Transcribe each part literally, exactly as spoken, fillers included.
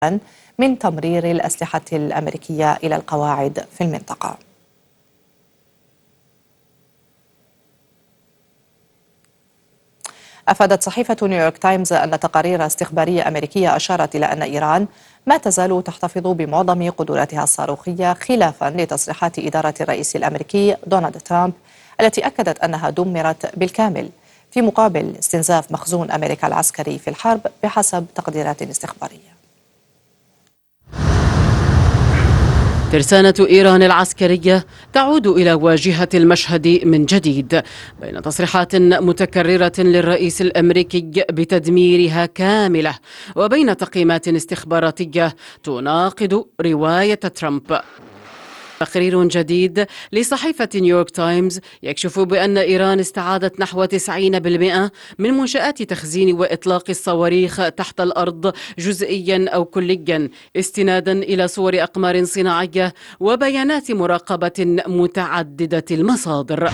من تمرير الأسلحة الأمريكية إلى القواعد في المنطقة. أفادت صحيفة نيويورك تايمز أن تقارير استخبارية أمريكية أشارت إلى أن إيران ما تزال تحتفظ بمعظم قدراتها الصاروخية، خلافا لتصريحات إدارة الرئيس الأمريكي دونالد ترامب التي أكدت أنها دمرت بالكامل، في مقابل استنزاف مخزون أمريكا العسكري في الحرب بحسب تقديرات استخبارية. ترسانة إيران العسكرية تعود إلى واجهة المشهد من جديد، بين تصريحات متكررة للرئيس الأمريكي بتدميرها كاملة وبين تقييمات استخباراتية تناقض رواية ترامب. تقرير جديد لصحيفة نيويورك تايمز يكشف بأن إيران استعادت نحو تسعين بالمئة من منشآت تخزين وإطلاق الصواريخ تحت الأرض جزئيا أو كليا، استنادا إلى صور أقمار صناعية وبيانات مراقبة متعددة المصادر.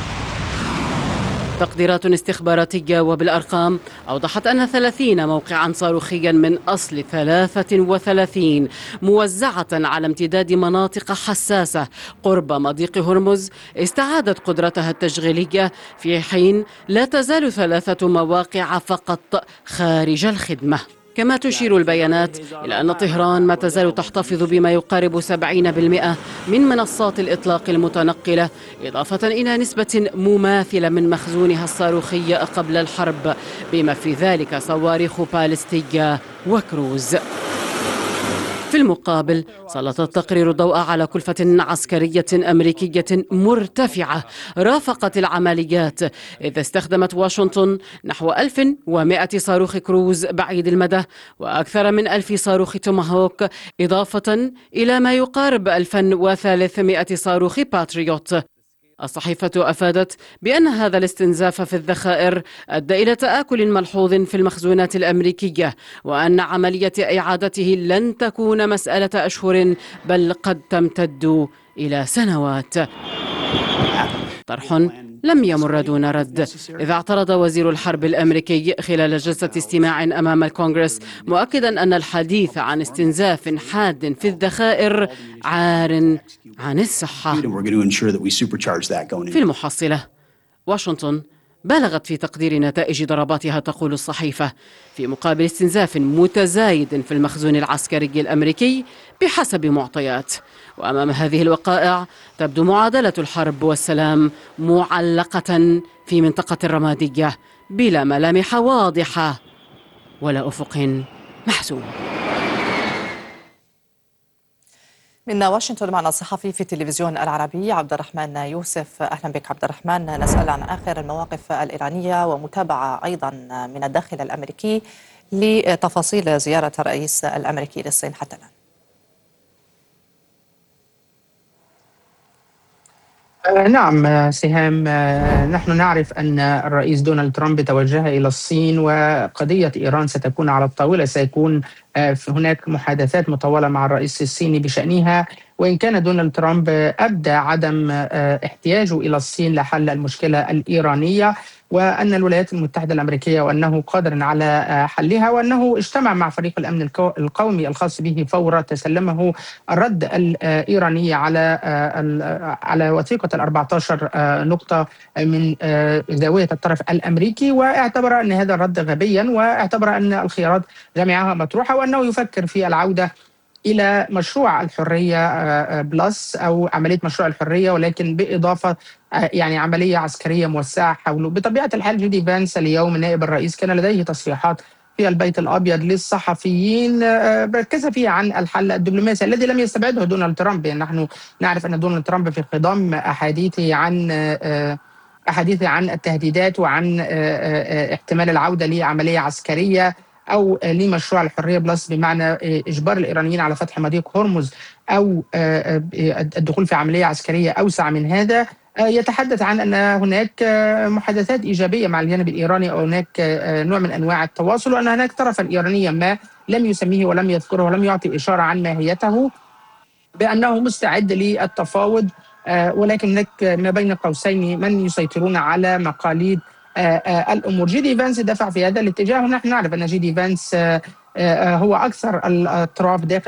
تقديرات استخباراتية وبالأرقام أوضحت أن ثلاثين موقعا صاروخيا من أصل ثلاثة وثلاثين موزعة على امتداد مناطق حساسة قرب مضيق هرمز استعادت قدرتها التشغيلية، في حين لا تزال ثلاثة مواقع فقط خارج الخدمة. كما تشير البيانات إلى أن طهران ما تزال تحتفظ بما يقارب سبعين بالمئة من منصات الإطلاق المتنقلة، إضافة إلى نسبة مماثلة من مخزونها الصاروخي قبل الحرب، بما في ذلك صواريخ باليستية وكروز. في المقابل سلط التقرير الضوء على كلفة عسكرية أمريكية مرتفعة رافقت العمليات، إذ استخدمت واشنطن نحو ألف ومئة صاروخ كروز بعيد المدى وأكثر من ألف صاروخ توماهوك، إضافة إلى ما يقارب ألف وثلاثمئة صاروخ باتريوت. الصحيفة أفادت بأن هذا الاستنزاف في الذخائر أدى إلى تآكل ملحوظ في المخزونات الأمريكية، وأن عملية إعادته لن تكون مسألة أشهر بل قد تمتد إلى سنوات. طرح لم يمر دون رد، إذا اعترض وزير الحرب الأمريكي خلال جلسة استماع أمام الكونغرس مؤكدا أن الحديث عن استنزاف حاد في الذخائر عار عن الصحة. في المحصلة واشنطن بالغت في تقدير نتائج ضرباتها، تقول الصحيفة، في مقابل استنزاف متزايد في المخزون العسكري الأمريكي بحسب معطيات. وأمام هذه الوقائع تبدو معادلة الحرب والسلام معلقة في منطقة الرمادية بلا ملامح واضحة ولا أفق محسوم. من واشنطن معنا الصحفي في التلفزيون العربي عبد الرحمن يوسف. أهلا بك عبد الرحمن. نسأل عن آخر المواقف الإيرانية ومتابعة أيضا من الداخل الأمريكي لتفاصيل زيارة الرئيس الأمريكي للصين حتى الآن. نعم سهام، نحن نعرف أن الرئيس دونالد ترامب توجه إلى الصين وقضية إيران ستكون على الطاولة، سيكون هناك محادثات مطولة مع الرئيس الصيني بشأنها، وإن كان دونالد ترامب أبدى عدم احتياجه إلى الصين لحل المشكلة الإيرانية، وأن الولايات المتحدة الأمريكية وأنه قادر على حلها، وأنه اجتمع مع فريق الأمن القومي الخاص به فور تسلمه الرد الإيراني على على وثيقة الأربعة عشر نقطة من زاوية الطرف الأمريكي، واعتبر أن هذا الرد غبيا، واعتبر أن الخيارات جميعها مطروحة، وأنه يفكر في العودة إلى مشروع الحرية بلس أو عملية مشروع الحرية، ولكن بإضافة يعني عملية عسكرية موسعة حوله. بطبيعة الحال جي دي فانس اليوم نائب الرئيس كان لديه تصريحات في البيت الأبيض للصحفيين ركز فيها عن الحل الدبلوماسي الذي لم يستبعده دونالد ترامب. يعني نحن نعرف أن دونالد ترامب في خضم أحاديثه عن أحاديثه عن التهديدات وعن احتمال العودة لعملية عسكرية أو لمشروع الحرية بلس، بمعنى إجبار الإيرانيين على فتح مضيق هرمز أو الدخول في عملية عسكرية أوسع من هذا، يتحدث عن أن هناك محادثات إيجابية مع الجانب الإيراني أو هناك نوع من أنواع التواصل، وأن هناك طرفا إيرانيا ما لم يسميه ولم يذكره ولم يعطي إشارة عن ماهيته بأنه مستعد للتفاوض، ولكن هناك ما بين قوسين من يسيطرون على مقاليد الأمور. جي دي فانس دفع في هذا الاتجاه، ونحن نعرف أن جي دي فانس هو أكثر الأطراف داخل